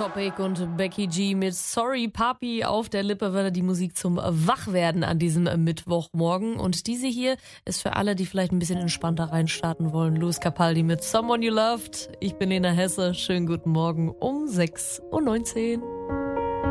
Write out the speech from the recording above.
Topic und Becky G mit Sorry Papi auf der Lippe, weil die Musik zum Wachwerden an diesem Mittwochmorgen. Und diese hier ist für alle, die vielleicht ein bisschen entspannter reinstarten wollen. Louis Capaldi mit Someone You Loved. Ich bin Lena Hesse. Schönen guten Morgen um 6:19 Uhr.